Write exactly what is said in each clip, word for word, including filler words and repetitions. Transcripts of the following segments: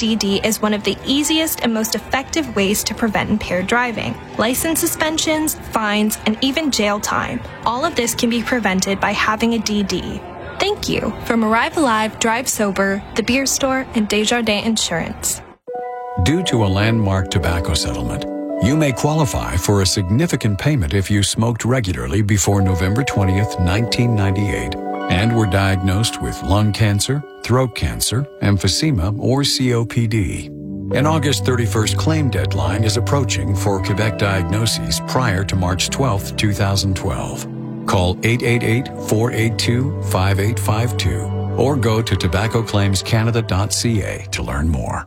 D D is one of the easiest and most effective ways to prevent impaired driving. License suspensions, fines, and even jail time. All of this can be prevented by having a D D. Thank you. From Arrive Alive, Drive Sober, The Beer Store, and Desjardins Insurance. Due to a landmark tobacco settlement, you may qualify for a significant payment if you smoked regularly before November twentieth, nineteen ninety-eight, and were diagnosed with lung cancer, throat cancer, emphysema, or C O P D. An August thirty-first claim deadline is approaching for Quebec diagnoses prior to March twelfth, twenty twelve. Call eight eight eight, four eight two, five eight five two or go to tobacco claims canada dot c a to learn more.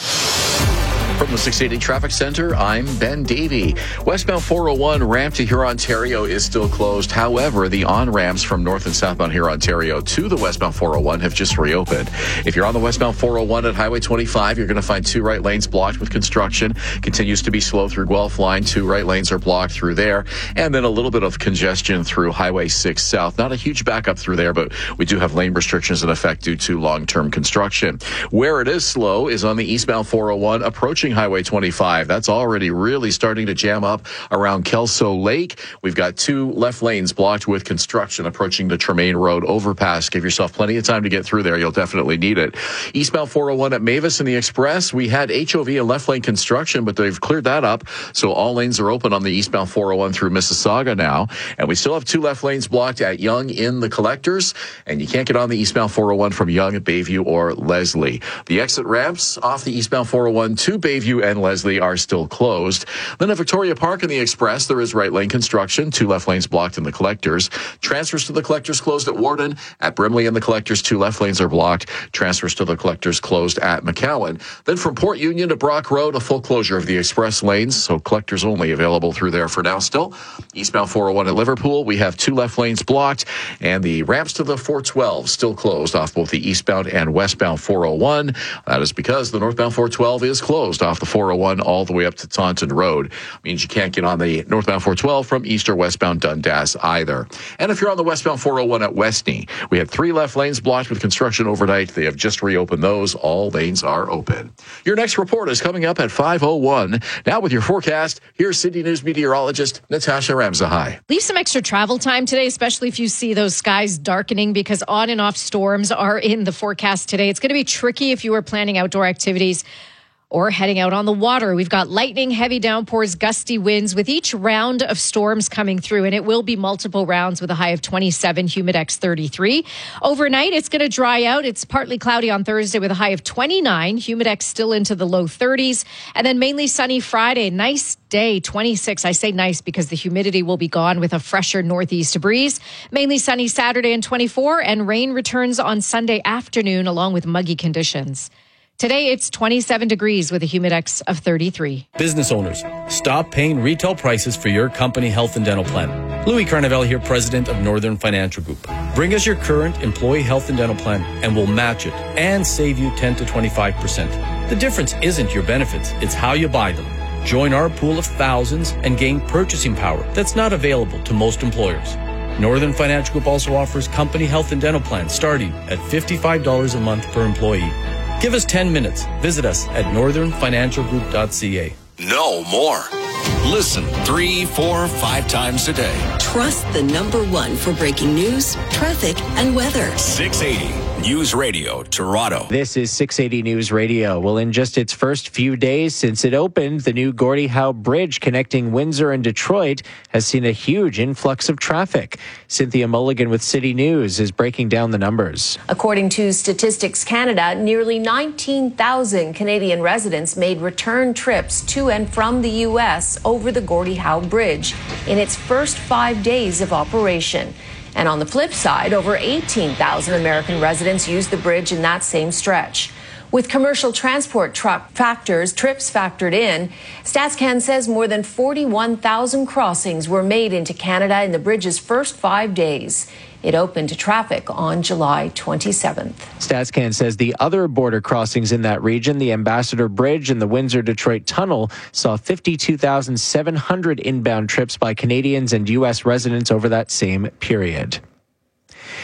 From the six eighty Traffic Center, I'm Ben Davey. Westbound four oh one ramp to Huron, Ontario is still closed. However, the on-ramps from north and southbound Huron, Ontario to the westbound four oh one have just reopened. If you're on the westbound four oh one at Highway twenty-five, you're going to find two right lanes blocked with construction. Continues to be slow through Guelph Line. Two right lanes are blocked through there. And then a little bit of congestion through Highway six South. Not a huge backup through there, but we do have lane restrictions in effect due to long-term construction. Where it is slow is on the eastbound four oh one approaching Highway twenty-five. That's already really starting to jam up around Kelso Lake. We've got two left lanes blocked with construction approaching the Tremaine Road overpass. Give yourself plenty of time to get through there. You'll definitely need it. Eastbound four oh one at Mavis and the Express, we had H O V and left lane construction, but they've cleared that up. So all lanes are open on the eastbound four oh one through Mississauga now. And we still have two left lanes blocked at Yonge in the Collectors. And you can't get on the eastbound four oh one from Yonge, Bayview, or Leslie. The exit ramps off the eastbound four oh one to Bayview and Leslie are still closed. Then at Victoria Park and the Express, there is right lane construction, two left lanes blocked in the Collectors. Transfers to the Collectors closed at Warden. At Brimley and the Collectors, two left lanes are blocked. Transfers to the Collectors closed at McCowan. Then from Port Union to Brock Road, a full closure of the Express lanes, so Collectors only available through there for now still. Eastbound four oh one at Liverpool, we have two left lanes blocked, and the ramps to the four twelve still closed off both the eastbound and westbound four oh one. That is because the northbound four twelve is closed off the four oh one all the way up to Taunton Road. Means you can't get on the northbound four twelve from east or westbound Dundas either. And if you're on the westbound four oh one at Westney, we had three left lanes blocked with construction overnight. They have just reopened those. All lanes are open. Your next report is coming up at five oh one. Now with your forecast, here's City News meteorologist Natasha Ramzahai. Leave some extra travel time today, especially if you see those skies darkening, because on and off storms are in the forecast today. It's going to be tricky if you are planning outdoor activities or heading out on the water. We've got lightning, heavy downpours, gusty winds with each round of storms coming through, and it will be multiple rounds with a high of twenty-seven, Humidex thirty-three. Overnight, it's going to dry out. It's partly cloudy on Thursday with a high of twenty-nine, Humidex still into the low thirties, and then mainly sunny Friday. Nice day, twenty-six. I say nice because the humidity will be gone with a fresher northeast breeze. Mainly sunny Saturday and twenty-four, and rain returns on Sunday afternoon along with muggy conditions. Today, it's twenty-seven degrees with a Humidex of thirty-three. Business owners, stop paying retail prices for your company health and dental plan. Louis Carnevale here, president of Northern Financial Group. Bring us your current employee health and dental plan and we'll match it and save you ten to twenty-five percent. The difference isn't your benefits, it's how you buy them. Join our pool of thousands and gain purchasing power that's not available to most employers. Northern Financial Group also offers company health and dental plans starting at fifty-five dollars a month per employee. Give us ten minutes. Visit us at northern financial group dot c a. Know more. Listen three, four, five times a day. Trust the number one for breaking news, traffic, and weather. six eighty News Radio, Toronto. This is six eighty News Radio. Well, in just its first few days since it opened, the new Gordie Howe Bridge connecting Windsor and Detroit has seen a huge influx of traffic. Cynthia Mulligan with City News is breaking down the numbers. According to Statistics Canada, nearly nineteen thousand Canadian residents made return trips to and from the U S over the Gordie Howe Bridge in its first five days of operation. And on the flip side, over eighteen thousand American residents used the bridge in that same stretch. With commercial transport truck factors, trips factored in, StatsCan says more than forty-one thousand crossings were made into Canada in the bridge's first five days. It opened to traffic on July twenty-seventh. StatsCan says the other border crossings in that region, the Ambassador Bridge and the Windsor-Detroit Tunnel, saw fifty-two thousand seven hundred inbound trips by Canadians and U S residents over that same period.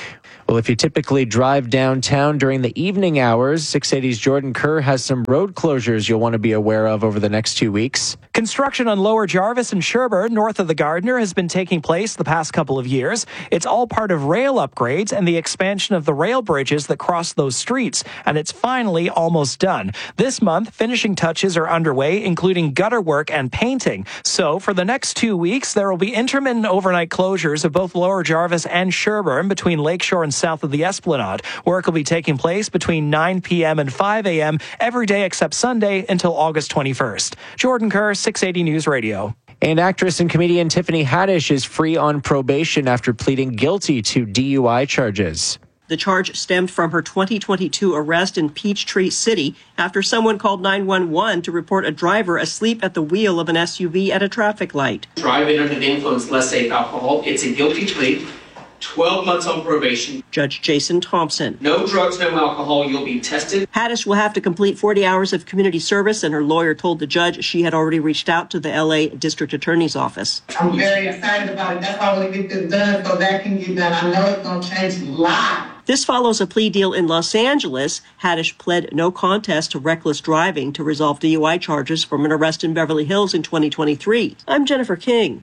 Well, if you typically drive downtown during the evening hours, six eighty's Jordan Kerr has some road closures you'll want to be aware of over the next two weeks. Construction on Lower Jarvis and Sherbourne, north of the Gardiner, has been taking place the past couple of years. It's all part of rail upgrades and the expansion of the rail bridges that cross those streets, and it's finally almost done. This month, finishing touches are underway, including gutter work and painting. So, for the next two weeks, there will be intermittent overnight closures of both Lower Jarvis and Sherbourne between Lakeshore and south of the Esplanade. Work will be taking place between nine p.m. and five a.m. every day except Sunday until August twenty-first. Jordan Kerr, six eighty News Radio. And actress and comedian Tiffany Haddish is free on probation after pleading guilty to D U I charges. The charge stemmed from her twenty twenty-two arrest in Peachtree City after someone called nine one one to report a driver asleep at the wheel of an S U V at a traffic light. Driving under the influence, let's say alcohol, it's a guilty plea. twelve months on probation. Judge Jason Thompson. No drugs, no alcohol. You'll be tested. Haddish will have to complete forty hours of community service, and her lawyer told the judge she had already reached out to the L A District Attorney's Office. I'm very excited about it. That's why I want to get this done so that can get done. I know it's going to change a lot. This follows a plea deal in Los Angeles. Haddish pled no contest to reckless driving to resolve D U I charges from an arrest in Beverly Hills in twenty twenty-three. I'm Jennifer King.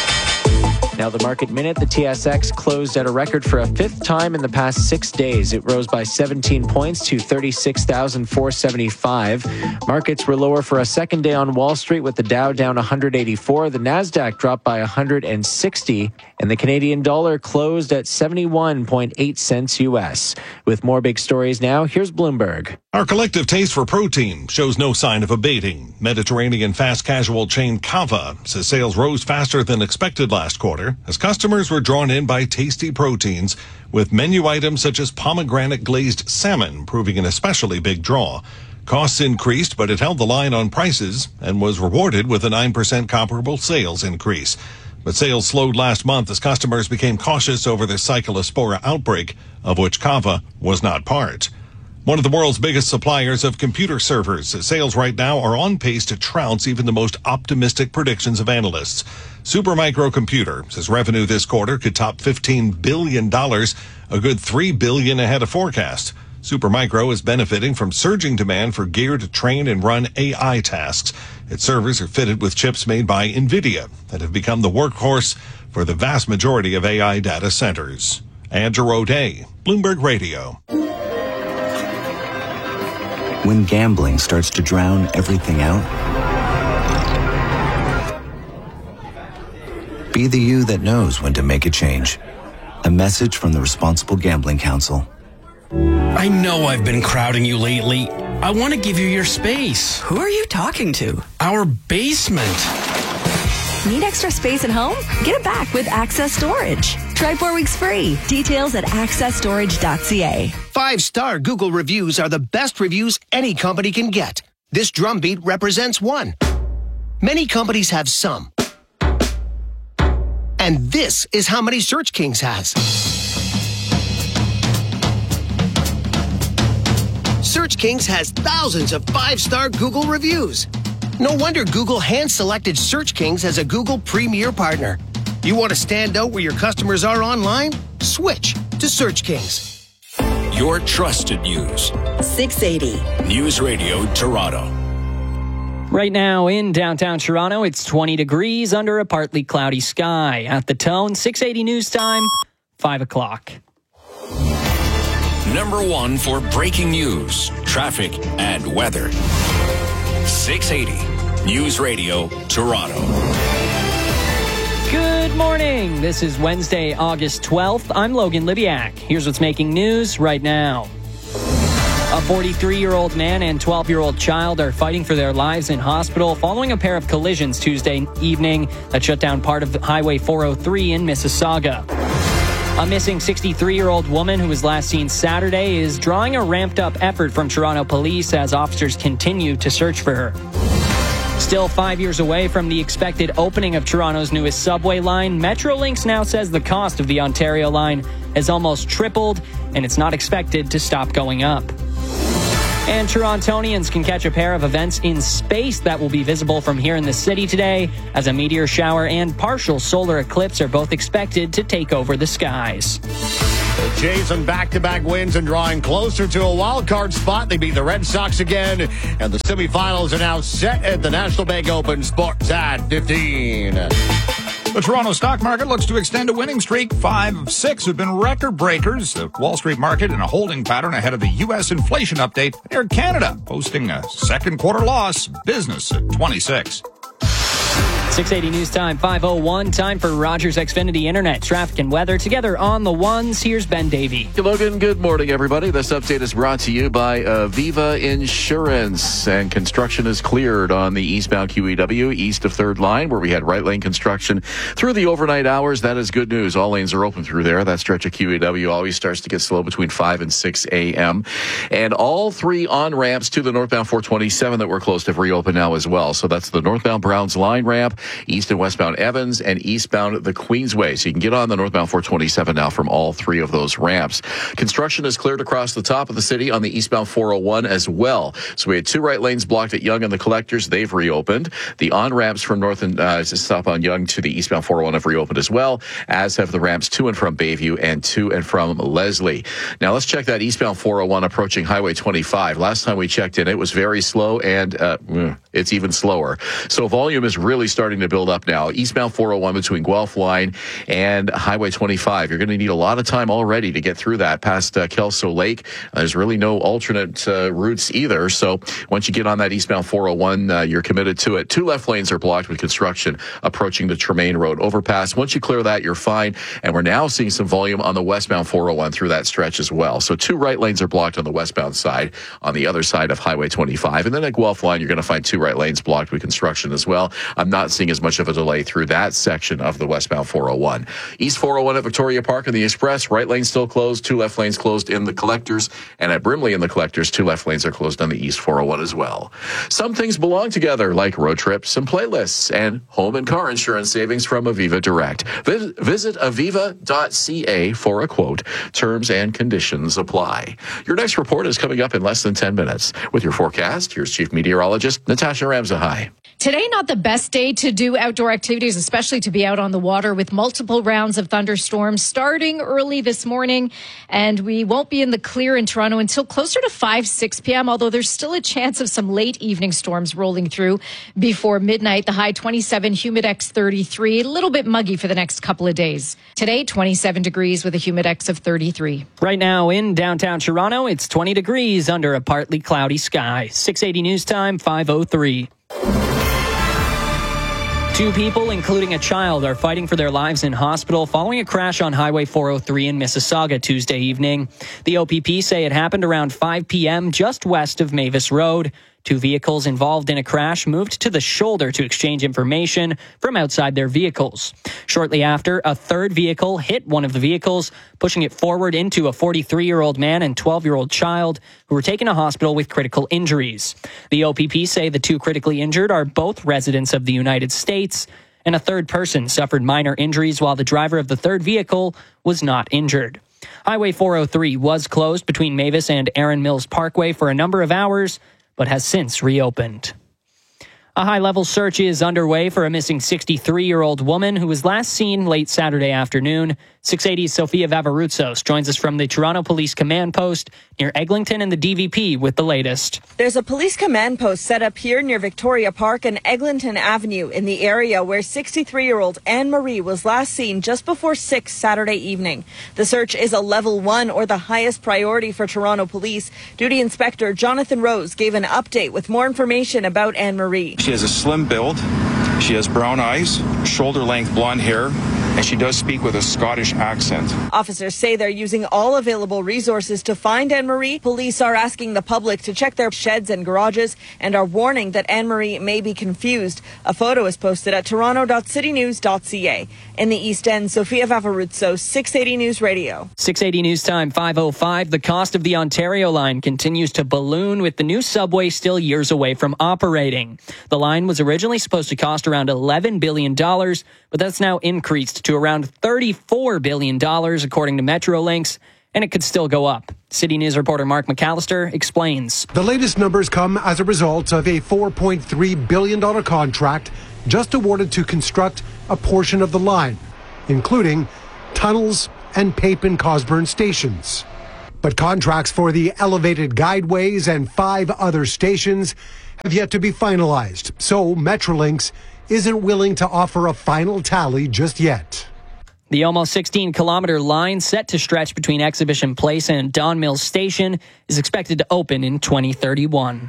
Now the market minute, the T S X closed at a record for a fifth time in the past six days. It rose by seventeen points to thirty-six thousand four hundred seventy-five. Markets were lower for a second day on Wall Street with the Dow down one hundred eighty-four. The Nasdaq dropped by one hundred sixty. And the Canadian dollar closed at seventy-one point eight cents U S. With more big stories now, here's Bloomberg. Our collective taste for protein shows no sign of abating. Mediterranean fast casual chain Cava says sales rose faster than expected last quarter as customers were drawn in by tasty proteins, with menu items such as pomegranate glazed salmon proving an especially big draw. Costs increased, but it held the line on prices and was rewarded with a nine percent comparable sales increase. But sales slowed last month as customers became cautious over the Cyclospora outbreak, of which Cava was not part. One of the world's biggest suppliers of computer servers says sales right now are on pace to trounce even the most optimistic predictions of analysts. Supermicro Computer says revenue this quarter could top fifteen billion dollars, a good three billion dollars ahead of forecast. Supermicro is benefiting from surging demand for gear to train and run A I tasks. Its servers are fitted with chips made by NVIDIA that have become the workhorse for the vast majority of A I data centers. Andrew O'Day, Bloomberg Radio. When gambling starts to drown everything out, be the you that knows when to make a change. A message from the Responsible Gambling Council. I know I've been crowding you lately. I want to give you your space. Who are you talking to? Our basement. Need extra space at home? Get it back with Access Storage. Try four weeks free. Details at access storage dot c a. Five-star Google reviews are the best reviews any company can get. This drumbeat represents one. Many companies have some. And this is how many Search Kings has. Search Kings has thousands of five-star Google reviews. No wonder Google hand-selected Search Kings as a Google Premier Partner. You want to stand out where your customers are online? Switch to Search Kings. Your trusted news. six eighty. News Radio Toronto. Right now in downtown Toronto, it's twenty degrees under a partly cloudy sky. At the Tone, six eighty news time, five o'clock. Number one for breaking news, traffic, and weather. six eighty News Radio Toronto. Good morning. This is Wednesday, August twelfth. I'm Logan Libiak. Here's what's making news right now. A forty-three-year-old man and twelve-year-old child are fighting for their lives in hospital following a pair of collisions Tuesday evening that shut down part of Highway four oh three in Mississauga. A missing sixty-three-year-old woman who was last seen Saturday is drawing a ramped-up effort from Toronto police as officers continue to search for her. Still five years away from the expected opening of Toronto's newest subway line, Metrolinx now says the cost of the Ontario line has almost tripled, and it's not expected to stop going up. And Torontonians can catch a pair of events in space that will be visible from here in the city today, as a meteor shower and partial solar eclipse are both expected to take over the skies. The Jays on back-to-back wins and drawing closer to a wild card spot. They beat the Red Sox again, and the semifinals are now set at the National Bank Open Sports at fifteen. The Toronto stock market looks to extend a winning streak. Five of six have been record breakers. The Wall Street market in a holding pattern ahead of the U S inflation update. Air Canada posting a second quarter loss. Business at twenty-six. six eighty News Time, five oh one. Time for Rogers Xfinity Internet, traffic and weather. Together on the ones, here's Ben Davey. Hey, Logan, good morning, everybody. This update is brought to you by Aviva Insurance. And construction is cleared on the eastbound Q E W, east of third line, where we had right lane construction through the overnight hours. That is good news. All lanes are open through there. That stretch of Q E W always starts to get slow between five and six a.m. And all three on-ramps to the northbound four twenty-seven that were closed have reopened now as well. So that's the northbound Browns line ramp, east and westbound Evans, and eastbound the Queensway. So you can get on the northbound four twenty-seven now from all three of those ramps. Construction is cleared across the top of the city on the eastbound four oh one as well. So we had two right lanes blocked at Yonge and the Collectors. They've reopened. The on-ramps from north and uh, stop on Yonge to the eastbound four oh one have reopened as well, as have the ramps to and from Bayview and to and from Leslie. Now let's check that eastbound four oh one approaching Highway twenty-five. Last time we checked in, it was very slow, and uh, it's even slower. So volume is really starting to build up now. Eastbound four oh one between Guelph Line and Highway twenty-five. You're going to need a lot of time already to get through that past uh, Kelso Lake. Uh, there's really no alternate uh, routes either. So once you get on that eastbound four oh one, uh, you're committed to it. Two left lanes are blocked with construction approaching the Tremaine Road overpass. Once you clear that, you're fine. And we're now seeing some volume on the westbound four oh one through that stretch as well. So two right lanes are blocked on the westbound side on the other side of Highway twenty-five. And then at Guelph Line, you're going to find two right lanes blocked with construction as well. I'm not seeing as much of a delay through that section of the westbound four oh one. East four oh one at Victoria Park and the Express, right lane still closed, two left lanes closed in the Collectors, and at Brimley in the Collectors, two left lanes are closed on the East four oh one as well. Some things belong together, like road trips and playlists, and home and car insurance savings from Aviva Direct. Vis- visit aviva dot c a for a quote. Terms and conditions apply. Your next report is coming up in less than ten minutes. With your forecast, here's Chief Meteorologist Natasha Ramzahai. Today, not the best day to do outdoor activities, especially to be out on the water with multiple rounds of thunderstorms starting early this morning. And we won't be in the clear in Toronto until closer to five, six p.m., although there's still a chance of some late evening storms rolling through before midnight. The high twenty-seven, humidex thirty-three, a little bit muggy for the next couple of days. Today, twenty-seven degrees with a humidex of thirty-three. Right now in downtown Toronto, it's twenty degrees under a partly cloudy sky. six eighty News Time, five oh three. Two people, including a child, are fighting for their lives in hospital following a crash on Highway four oh three in Mississauga Tuesday evening. The O P P say it happened around five p.m. just west of Mavis Road. Two vehicles involved in a crash moved to the shoulder to exchange information from outside their vehicles. Shortly after, a third vehicle hit one of the vehicles, pushing it forward into a forty-three-year-old man and twelve-year-old child who were taken to hospital with critical injuries. The O P P say the two critically injured are both residents of the United States, and a third person suffered minor injuries while the driver of the third vehicle was not injured. Highway four oh three was closed between Mavis and Erin Mills Parkway for a number of hours, but has since reopened. A high-level search is underway for a missing sixty-three-year-old woman who was last seen late Saturday afternoon. six eighty's Sophia Vavarutsos joins us from the Toronto Police Command Post near Eglinton and the D V P with the latest. There's a police command post set up here near Victoria Park and Eglinton Avenue in the area where sixty-three-year-old Anne Marie was last seen just before six Saturday evening. The search is a level one, or the highest priority for Toronto Police. Duty Inspector Jonathan Rose gave an update with more information about Anne Marie. She has a slim build, she has brown eyes, shoulder-length blonde hair, and she does speak with a Scottish accent. Officers say they're using all available resources to find Anne-Marie. Police are asking the public to check their sheds and garages and are warning that Anne-Marie may be confused. A photo is posted at toronto dot city news dot c a. In the East End, Sophia Vavarutsos, six eighty News Radio. six eighty News Time, five oh five. The cost of the Ontario line continues to balloon with the new subway still years away from operating. The line was originally supposed to cost around eleven billion dollars, but that's now increased to around thirty-four billion dollars, according to Metrolinx, and it could still go up. City News reporter Mark McAllister explains. The latest numbers come as a result of a four point three billion dollars contract just awarded to construct a portion of the line, including tunnels, and Paypen-Cosburn stations. But contracts for the elevated guideways and five other stations have yet to be finalized, so Metrolinx isn't willing to offer a final tally just yet. The almost sixteen-kilometer line set to stretch between Exhibition Place and Don Mills Station is expected to open in twenty thirty-one.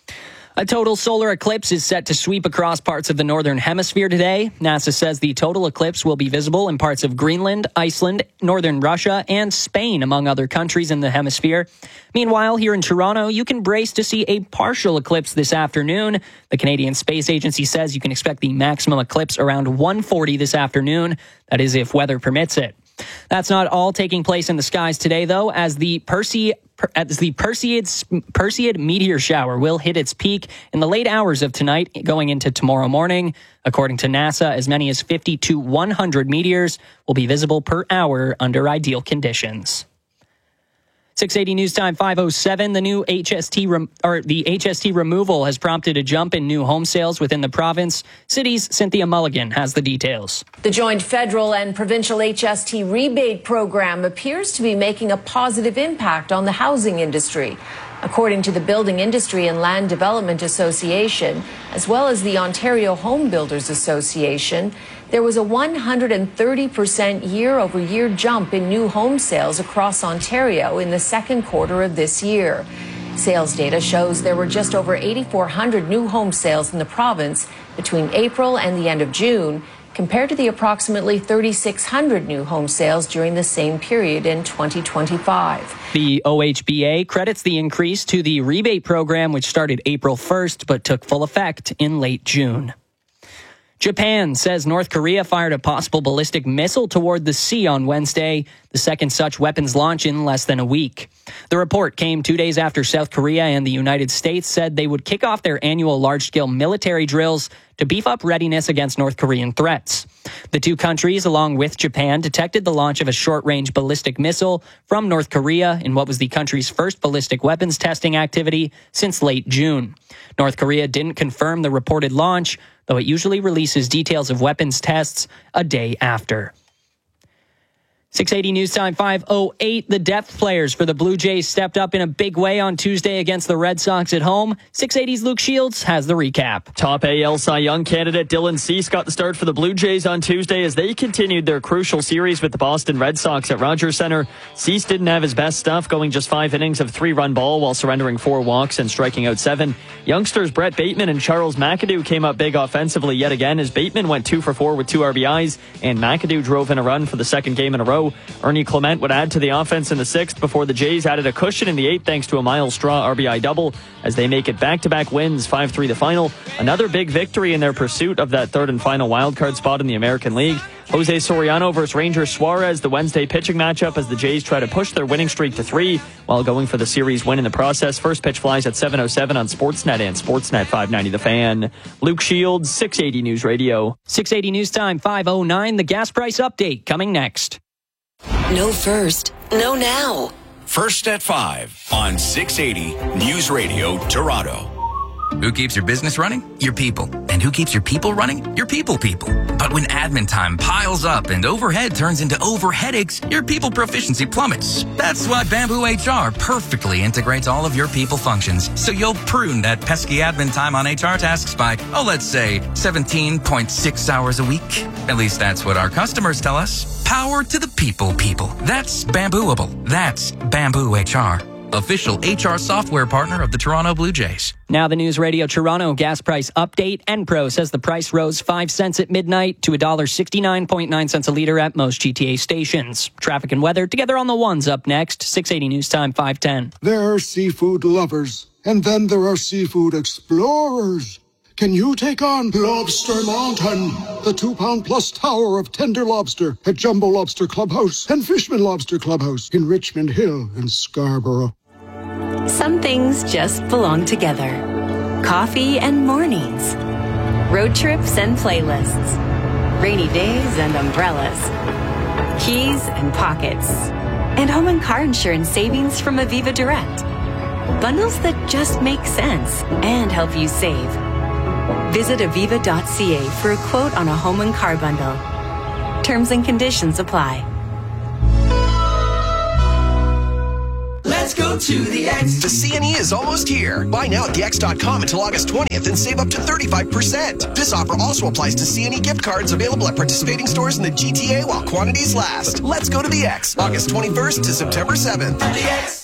A total solar eclipse is set to sweep across parts of the northern hemisphere today. NASA says the total eclipse will be visible in parts of Greenland, Iceland, northern Russia, and Spain, among other countries in the hemisphere. Meanwhile, here in Toronto, you can brace to see a partial eclipse this afternoon. The Canadian Space Agency says you can expect the maximum eclipse around one forty this afternoon. That is, if weather permits it. That's not all taking place in the skies today, though, as the Percy as the Perseid, Perseid meteor shower will hit its peak in the late hours of tonight going into tomorrow morning. According to NASA, as many as fifty to one hundred meteors will be visible per hour under ideal conditions. six eighty News Time five oh seven. The new H S T rem- or the H S T removal has prompted a jump in new home sales within the province. City's Cynthia Mulligan has the details. The joint federal and provincial H S T rebate program appears to be making a positive impact on the housing industry. According to the Building Industry and Land Development Association, as well as the Ontario Home Builders Association, there was a one hundred thirty percent year-over-year jump in new home sales across Ontario in the second quarter of this year. Sales data shows there were just over eight thousand four hundred new home sales in the province between April and the end of June, compared to the approximately three thousand six hundred new home sales during the same period in twenty twenty-five. The O H B A credits the increase to the rebate program, which started April first but took full effect in late June. Japan says North Korea fired a possible ballistic missile toward the sea on Wednesday, the second such weapons launch in less than a week. The report came two days after South Korea and the United States said they would kick off their annual large-scale military drills to beef up readiness against North Korean threats. The two countries, along with Japan, detected the launch of a short-range ballistic missile from North Korea in what was the country's first ballistic weapons testing activity since late June. North Korea didn't confirm the reported launch, though it usually releases details of weapons tests a day after. six eighty News Time five oh eight. The depth players for the Blue Jays stepped up in a big way on Tuesday against the Red Sox at home. six eighty's Luke Shields has the recap. Top A L Cy Young candidate Dylan Cease got the start for the Blue Jays on Tuesday as they continued their crucial series with the Boston Red Sox at Rogers Center. Cease didn't have his best stuff, going just five innings of three-run ball while surrendering four walks and striking out seven. Youngsters Brett Bateman and Charles McAdoo came up big offensively yet again as Bateman went two for four with two R B Is and McAdoo drove in a run for the second game in a row. Ernie Clement would add to the offense in the sixth before the Jays added a cushion in the eighth thanks to a Miles Straw R B I double as they make it back-to-back wins, five three the final. Another big victory in their pursuit of that third and final wildcard spot in the American League. Jose Soriano versus Ranger Suarez, the Wednesday pitching matchup as the Jays try to push their winning streak to three while going for the series win in the process. First pitch flies at seven oh seven on Sportsnet and Sportsnet five ninety The Fan. Luke Shields, six eighty News Radio. six eighty News Time five oh nine. The gas price update coming next. No first, no now. First at five on six eighty News Radio Toronto. Who keeps your business running? Your people. And who keeps your people running? Your people people. But when admin time piles up and overhead turns into over headaches, your people proficiency plummets. That's why Bamboo H R perfectly integrates all of your people functions. So you'll prune that pesky admin time on H R tasks by, oh, let's say seventeen point six hours a week. At least that's what our customers tell us. Power to the people people. That's Bambooable. That's Bamboo H R. Official H R software partner of the Toronto Blue Jays. Now the News Radio Toronto gas price update. Enpro says the price rose five cents at midnight to one dollar sixty-nine point nine cents a litre at most G T A stations. Traffic and weather together on the ones up next. six eighty News Time five ten. There are seafood lovers, and then there are seafood explorers. Can you take on Lobster Mountain, the two-pound plus tower of tender lobster at Jumbo Lobster Clubhouse and Fishman Lobster Clubhouse in Richmond Hill and Scarborough? Some things just belong together. Coffee and mornings. Road trips and playlists. Rainy days and umbrellas. Keys and pockets. And home and car insurance savings from Aviva Direct. Bundles that just make sense and help you save. Visit aviva dot c a for a quote on a home and car bundle. Terms and conditions apply. go to the X. The C N E is almost here. Buy now at the X dot com until August twentieth and save up to thirty-five percent. This offer also applies to C N E gift cards available at participating stores in the G T A while quantities last. Let's go to the X, August twenty-first to September seventh. The X.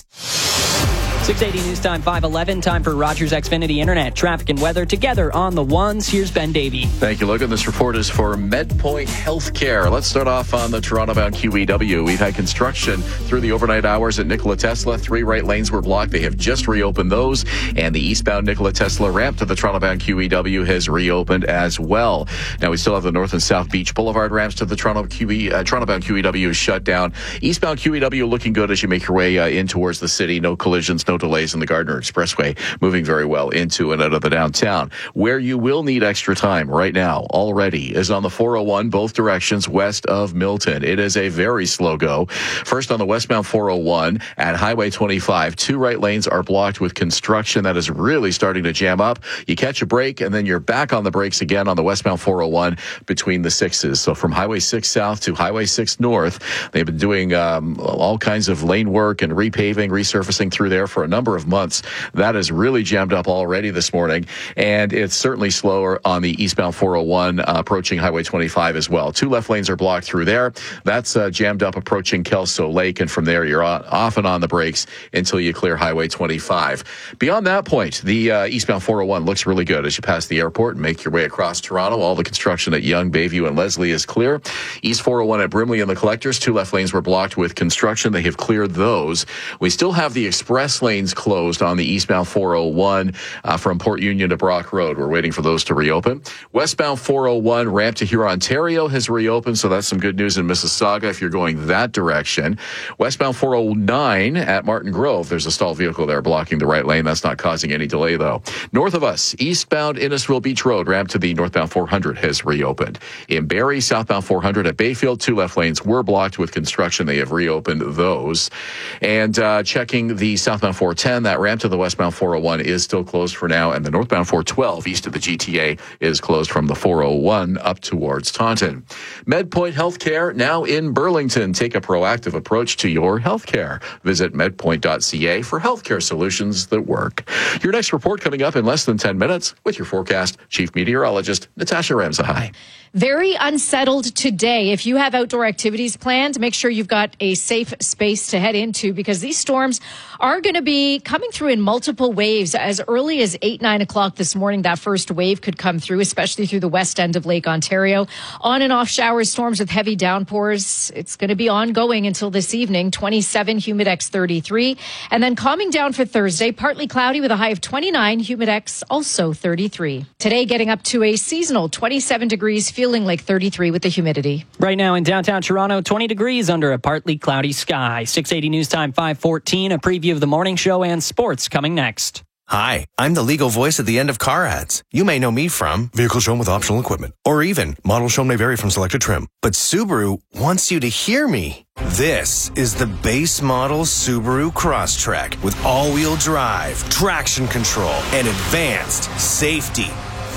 six eighty News Time, five eleven. Time for Rogers Xfinity Internet. Traffic and weather together on the ones. Here's Ben Davey. Thank you, Logan. This report is for MedPoint Healthcare. Let's start off on the Toronto-bound Q E W. We've had construction through the overnight hours at Nikola Tesla. Three right lanes were blocked. They have just reopened those. And the eastbound Nikola Tesla ramp to the Toronto-bound Q E W has reopened as well. Now, we still have the North and South Beach Boulevard ramps to the Toronto Q E, uh, Toronto-bound Q E W is shut down. Eastbound Q E W looking good as you make your way uh, in towards the city. No collisions, no delays in the Gardner Expressway, moving very well into and out of the downtown. Where you will need extra time right now already is on the four oh one, both directions west of Milton. It is a very slow go. First on the westbound four oh one at Highway twenty-five, two right lanes are blocked with construction that is really starting to jam up. You catch a break and then you're back on the brakes again on the westbound four oh one between the sixes. So from Highway six South to Highway six North, they've been doing um, all kinds of lane work and repaving, resurfacing through there for a number of months. That is really jammed up already this morning, and it's certainly slower on the eastbound four oh one uh, approaching Highway twenty-five as well. Two left lanes are blocked through there. That's uh, jammed up approaching Kelso Lake, and from there you're on, off and on the brakes until you clear Highway twenty-five. Beyond that point, the uh, eastbound four oh one looks really good as you pass the airport and make your way across Toronto. All the construction at Yonge, Bayview, and Leslie is clear. East four oh one at Brimley and the Collectors, two left lanes were blocked with construction. They have cleared those. We still have the express lanes closed on the eastbound four oh one uh, from Port Union to Brock Road. We're waiting for those to reopen. Westbound four oh one ramp to Huron, Ontario has reopened, so that's some good news in Mississauga if you're going that direction. Westbound four oh nine at Martin Grove, there's a stalled vehicle there blocking the right lane. That's not causing any delay, though. North of us, eastbound Innisfil Beach Road ramp to the northbound four hundred has reopened. In Barrie, southbound four hundred at Bayfield, two left lanes were blocked with construction. They have reopened those. And uh, checking the southbound four ten, that ramp to the westbound four oh one is still closed for now, and the northbound four twelve east of the G T A is closed from the four oh one up towards Taunton. MedPoint Healthcare now in Burlington. Take a proactive approach to your healthcare. Visit medpoint dot c a for healthcare solutions that work. Your next report coming up in less than ten minutes with your forecast, Chief Meteorologist Natasha Ramsahai. Very unsettled today. If you have outdoor activities planned, make sure you've got a safe space to head into because these storms are going to be coming through in multiple waves. As early as eight, nine o'clock this morning, that first wave could come through, especially through the west end of Lake Ontario. On and off showers, storms with heavy downpours. It's going to be ongoing until this evening, twenty-seven, Humidex thirty-three. And then calming down for Thursday, partly cloudy with a high of twenty-nine, Humidex also thirty-three. Today getting up to a seasonal twenty-seven degrees, feeling like thirty-three with the humidity. Right now in downtown Toronto, twenty degrees under a partly cloudy sky. six eighty News Time, five fourteen. A preview of the morning show and sports coming next. Hi, I'm the legal voice at the end of car ads. You may know me from vehicle shown with optional equipment, or even model shown may vary from selected trim. But Subaru wants you to hear me. This is the base model Subaru Crosstrek with all-wheel drive, traction control, and advanced safety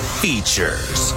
features.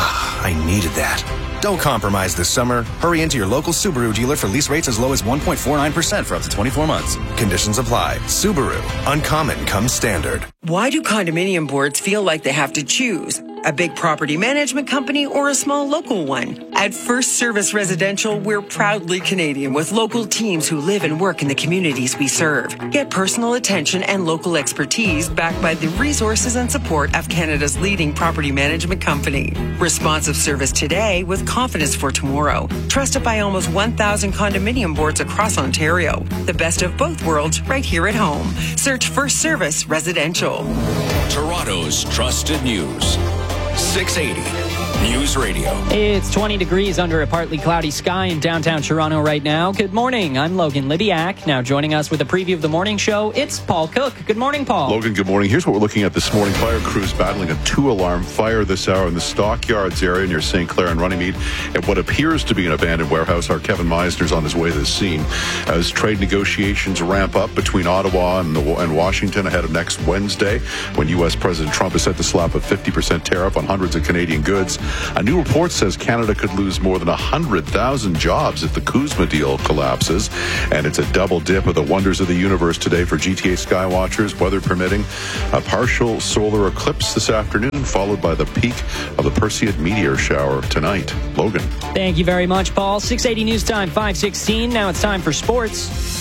I needed that. Don't compromise this summer. Hurry into your local Subaru dealer for lease rates as low as one point four nine percent for up to twenty-four months. Conditions apply. Subaru. Uncommon comes standard. Why do condominium boards feel like they have to choose? A big property management company or a small local one? At First Service Residential, we're proudly Canadian with local teams who live and work in the communities we serve. Get personal attention and local expertise backed by the resources and support of Canada's leading property management company. Responsive service today with confidence for tomorrow. Trusted by almost one thousand condominium boards across Ontario. The best of both worlds right here at home. Search First Service Residential. Toronto's trusted news. six eighty News Radio. It's twenty degrees under a partly cloudy sky in downtown Toronto right now. Good morning. I'm Logan Libiak. Now joining us with a preview of the morning show, it's Paul Cook. Good morning, Paul. Logan, good morning. Here's what we're looking at this morning. Fire crews battling a two-alarm fire this hour in the Stockyards area near Saint Clair and Runnymede at what appears to be an abandoned warehouse. Our Kevin Meisner's on his way to the scene as trade negotiations ramp up between Ottawa and, the, and Washington ahead of next Wednesday when U S President Trump is set to slap a fifty percent tariff on hundreds of Canadian goods. A new report says Canada could lose more than one hundred thousand jobs if the Kuzma deal collapses. And it's a double dip of the wonders of the universe today for G T A Skywatchers, weather permitting. A partial solar eclipse this afternoon, followed by the peak of the Perseid meteor shower tonight. Logan. Thank you very much, Paul. six eighty News Time, five sixteen. Now it's time for sports.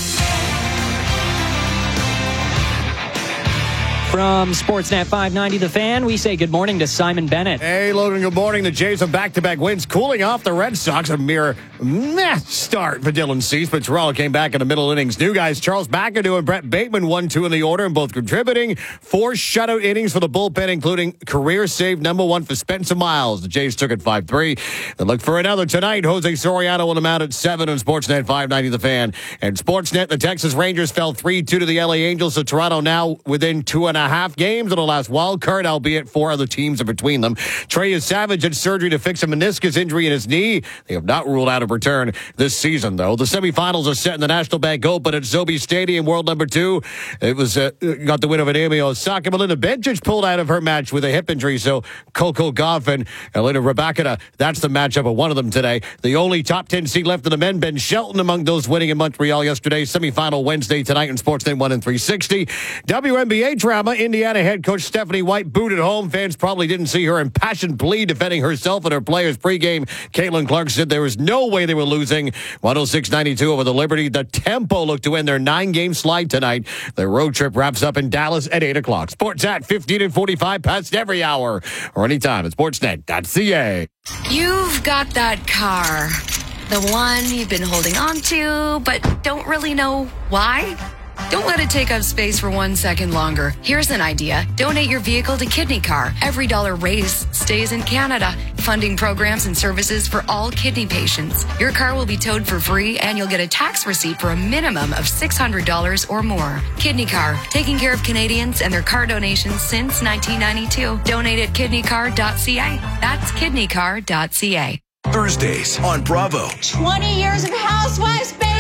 From Sportsnet five ninety The Fan, we say good morning to Simon Bennett. Hey, Logan, good morning. The Jays have back-to-back wins, cooling off the Red Sox. A mere meh start for Dylan Cease, but Toronto came back in the middle innings. New guys, Charles McAdoo and Brett Bateman, one two in the order, and both contributing. Four shutout innings for the bullpen, including career save number one for Spencer Miles. The Jays took it five three. They look for another tonight. Jose Soriano will mount at seven on Sportsnet five ninety The Fan. And Sportsnet, the Texas Rangers fell three two to the L A Angels, so Toronto now within two and a half games of the last wild card, albeit four other teams are between them. Trey Savage had surgery to fix a meniscus injury in his knee. They have not ruled out a return this season, though. The semifinals are set in the National Bank Open at Zobi Stadium, world number two. It was uh, got the win over Naomi Osaka. Melinda Bencic pulled out of her match with a hip injury, so Coco Gauff and Elena Rybakina, that's the matchup of one of them today. The only top ten seed left in the men, Ben Shelton, among those winning in Montreal yesterday. Semifinal Wednesday tonight in Sportsnet one and three sixty. W N B A drama, Indiana head coach Stephanie White booed at home. Fans probably didn't see her impassioned plea defending herself and her players pregame. Caitlin Clark said there was no way they were losing. one oh six ninety-two over the Liberty. The Tempo look to end their nine-game slide tonight. Their road trip wraps up in Dallas at eight o'clock. Sports at fifteen and forty-five past every hour or anytime at sportsnet dot c a. You've got that car. The one you've been holding on to, but don't really know why? Don't let it take up space for one second longer. Here's an idea. Donate your vehicle to Kidney Car. Every dollar raised stays in Canada, funding programs and services for all kidney patients. Your car will be towed for free, and you'll get a tax receipt for a minimum of six hundred dollars or more. Kidney Car, taking care of Canadians and their car donations since nineteen ninety-two. Donate at kidney car dot c a. That's kidney car dot c a. Thursdays on Bravo. twenty years of Housewives, baby!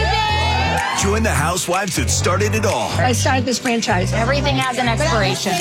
Join the housewives that started it all. I started this franchise. Everything has an expiration.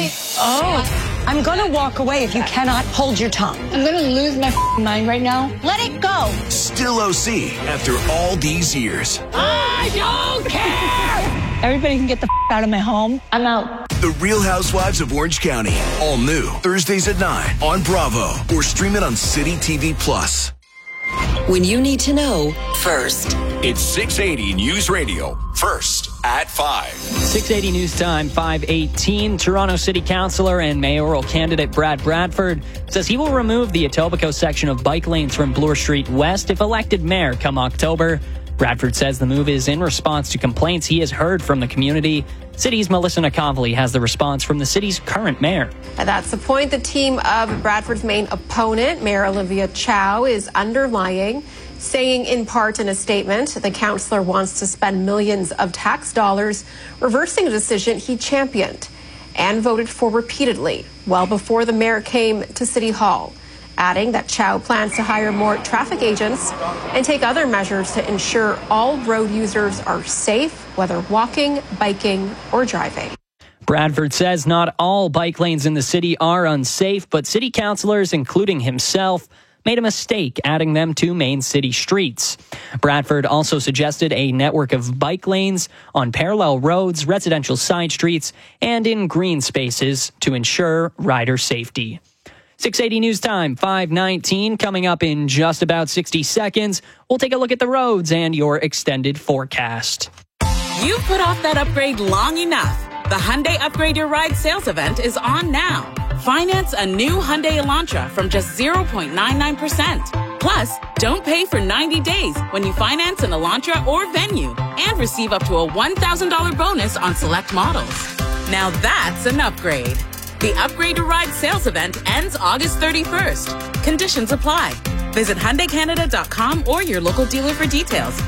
Oh. I'm going to walk away if you cannot hold your tongue. I'm going to lose my mind right now. Let it go. Still O C after all these years. I don't care! Everybody can get the out of my home. I'm out. The Real Housewives of Orange County. All new. Thursdays at nine on Bravo. Or stream it on City T V Plus. When you need to know first. It's six eighty News Radio. First at five. six eighty News Time, five eighteen. Toronto City Councillor and mayoral candidate Brad Bradford says he will remove the Etobicoke section of bike lanes from Bloor Street West if elected mayor come October. Bradford says the move is in response to complaints he has heard from the community. City's Melissa Nakovely has the response from the city's current mayor. That's the point the team of Bradford's main opponent, Mayor Olivia Chow, is underlying, saying in part in a statement the councillor wants to spend millions of tax dollars, reversing a decision he championed and voted for repeatedly well before the mayor came to City Hall, adding that Chow plans to hire more traffic agents and take other measures to ensure all road users are safe, whether walking, biking, or driving. Bradford says not all bike lanes in the city are unsafe, but city councillors, including himself, made a mistake adding them to main city streets. Bradford also suggested a network of bike lanes on parallel roads, residential side streets, and in green spaces to ensure rider safety. six eighty News Time, five nineteen, coming up in just about sixty seconds. We'll take a look at the roads and your extended forecast. You've put off that upgrade long enough. The Hyundai Upgrade Your Ride sales event is on now. Finance a new Hyundai Elantra from just zero point nine nine percent. Plus, don't pay for ninety days when you finance an Elantra or Venue and receive up to a one thousand dollars bonus on select models. Now that's an upgrade. The Upgrade Your Ride sales event ends August thirty-first. Conditions apply. Visit Hyundai Canada dot com or your local dealer for details.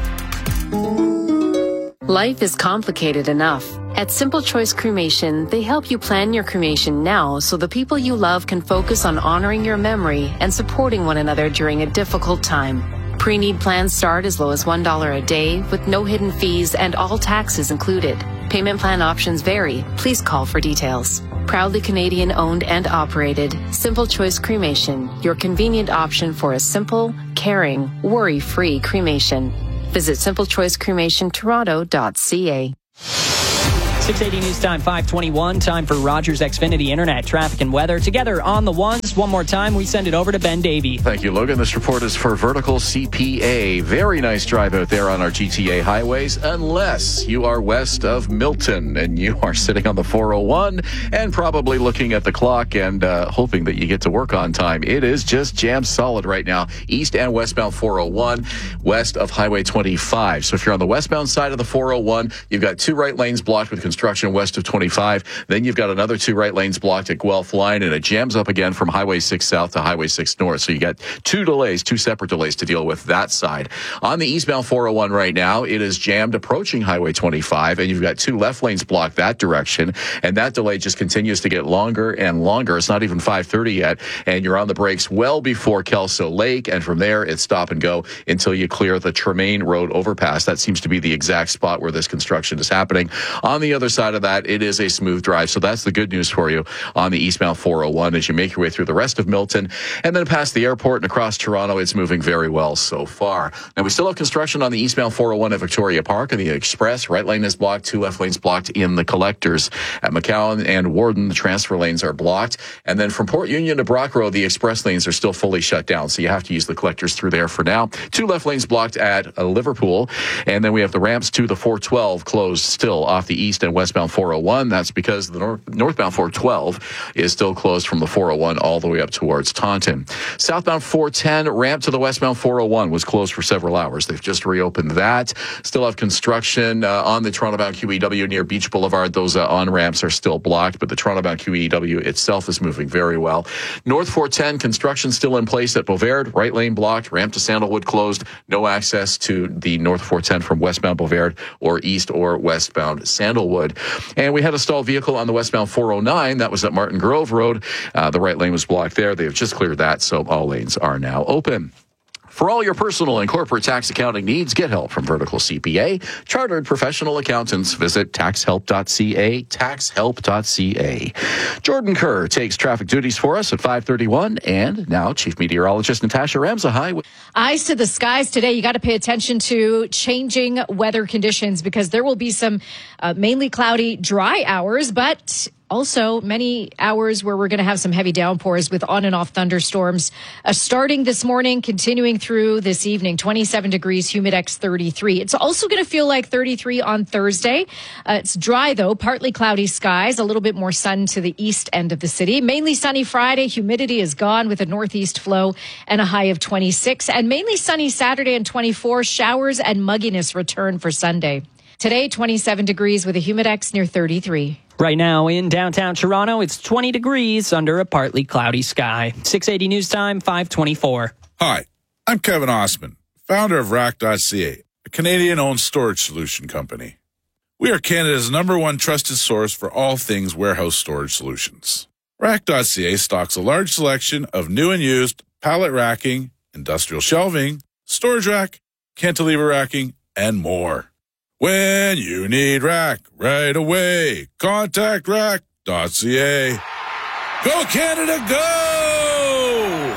Life is complicated enough. At Simple Choice Cremation, they help you plan your cremation now so the people you love can focus on honoring your memory and supporting one another during a difficult time. Pre-need plans start as low as one dollar a day with no hidden fees and all taxes included. Payment plan options vary. Please call for details. Proudly Canadian owned and operated, Simple Choice Cremation, your convenient option for a simple, caring, worry-free cremation. Visit simple choice cremation toronto dot c a. six eighty News Time, five twenty-one. Time for Rogers Xfinity Internet traffic and weather. Together on the ones. One more time, we send it over to Ben Davey. Thank you, Logan. This report is for Vertical C P A. Very nice drive out there on our G T A highways, unless you are west of Milton and you are sitting on the four oh one and probably looking at the clock and uh, hoping that you get to work on time. It is just jammed solid right now, east and westbound four oh one, west of Highway twenty-five. So if you're on the westbound side of the four oh one, you've got two right lanes blocked with construction west of twenty-five. Then you've got another two right lanes blocked at Guelph Line, and it jams up again from Highway six South to Highway six North. So you got two delays, two separate delays to deal with that side. On the eastbound four oh one right now, it is jammed approaching Highway twenty-five, and you've got two left lanes blocked that direction, and that delay just continues to get longer and longer. It's not even five thirty yet, and you're on the brakes well before Kelso Lake, and from there it's stop and go until you clear the Tremaine Road overpass. That seems to be the exact spot where this construction is happening. On the other side of that, it is a smooth drive, so that's the good news for you on the eastbound four oh one as you make your way through the rest of Milton, and then past the airport and across Toronto. It's moving very well so far. Now, we still have construction on the eastbound four oh one at Victoria Park and the Express. Right lane is blocked, two left lanes blocked in the collectors. At McCowan and Warden, the transfer lanes are blocked, and then from Port Union to Brock Road, the express lanes are still fully shut down, so you have to use the collectors through there for now. Two left lanes blocked at uh, Liverpool, and then we have the ramps to the four twelve closed still off the east and westbound four oh one. That's because the nor- northbound four twelve is still closed from the four oh one all the way up towards Taunton. Southbound four ten ramp to the westbound four oh one was closed for several hours. They've just reopened that. Still have construction uh, on the Toronto-bound Q E W near Beach Boulevard. Those uh, on-ramps are still blocked, but the Toronto-bound Q E W itself is moving very well. North four ten, construction still in place at Beauvard. Right lane blocked, ramp to Sandalwood closed. No access to the North four ten from westbound Beauvard or east or westbound Sandalwood. And we had a stalled vehicle on the westbound four oh nine. That was at Martin Grove Road. Uh, the right lane was blocked there. They have just cleared that, so all lanes are now open. For all your personal and corporate tax accounting needs, get help from Vertical C P A. Chartered professional accountants. Visit tax help dot c a, tax help dot c a. Jordan Kerr takes traffic duties for us at five thirty-one, and now Chief Meteorologist Natasha Ramsahai. Eyes to the skies today. You got to pay attention to changing weather conditions because there will be some uh, mainly cloudy, dry hours, but also many hours where we're going to have some heavy downpours with on and off thunderstorms uh, starting this morning, continuing through this evening. twenty-seven degrees, Humidex thirty-three. It's also going to feel like thirty-three on Thursday. Uh, it's dry, though, partly cloudy skies, a little bit more sun to the east end of the city. Mainly sunny Friday. Humidity is gone with a northeast flow and a high of twenty-six. And mainly sunny Saturday and twenty-four. Showers and mugginess return for Sunday. Today, twenty-seven degrees with a Humidex near thirty-three. Right now in downtown Toronto, it's twenty degrees under a partly cloudy sky. six eighty News Time, five twenty-four. Hi, I'm Kevin Osman, founder of rack dot c a, a Canadian-owned storage solution company. We are Canada's number one trusted source for all things warehouse storage solutions. rack dot c a stocks a large selection of new and used pallet racking, industrial shelving, storage rack, cantilever racking, and more. When you need rack right away, contact rack dot c a. Go Canada, go!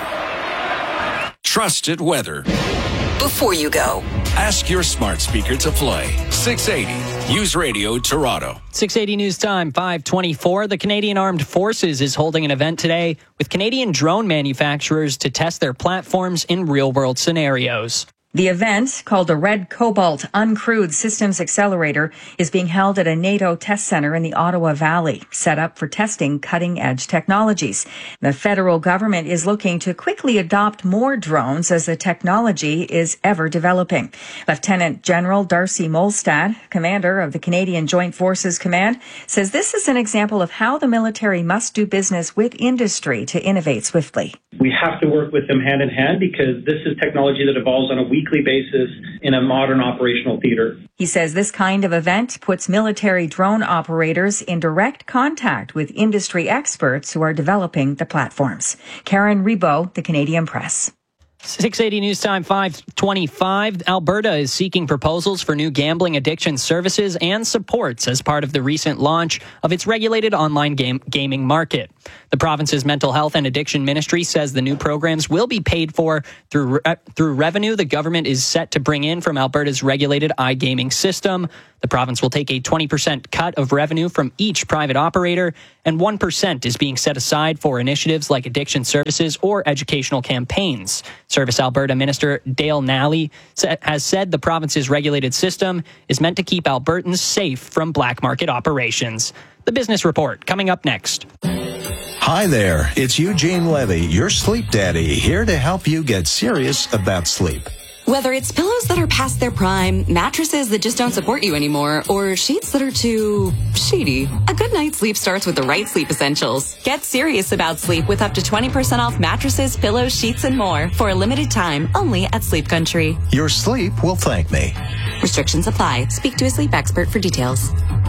Trusted weather. Before you go, ask your smart speaker to play six eighty News Radio Toronto. six eighty News Time, five twenty-four. The Canadian Armed Forces is holding an event today with Canadian drone manufacturers to test their platforms in real-world scenarios. The event, called the Red Cobalt Uncrewed Systems Accelerator, is being held at a NATO test center in the Ottawa Valley, set up for testing cutting-edge technologies. The federal government is looking to quickly adopt more drones as the technology is ever developing. Lieutenant General Darcy Molstad, commander of the Canadian Joint Forces Command, says this is an example of how the military must do business with industry to innovate swiftly. We have to work with them hand in hand because this is technology that evolves on a weekly basis in a modern operational theater. He says this kind of event puts military drone operators in direct contact with industry experts who are developing the platforms. Karen Rebo, The Canadian Press. six eighty News Time, five twenty-five. Alberta is seeking proposals for new gambling addiction services and supports as part of the recent launch of its regulated online game gaming market. The province's mental health and addiction ministry says the new programs will be paid for through re- through revenue the government is set to bring in from Alberta's regulated iGaming system. The province will take a twenty percent cut of revenue from each private operator, and one percent is being set aside for initiatives like addiction services or educational campaigns. Service Alberta Minister Dale Nally has said the province's regulated system is meant to keep Albertans safe from black market operations. The Business Report coming up next. Hi there, it's Eugene Levy, your sleep daddy, here to help you get serious about sleep. Whether it's pillows that are past their prime, mattresses that just don't support you anymore, or sheets that are too shady, a good night's sleep starts with the right sleep essentials. Get serious about sleep with up to twenty percent off mattresses, pillows, sheets, and more for a limited time only at Sleep Country. Your sleep will thank me. Restrictions apply. Speak to a sleep expert for details.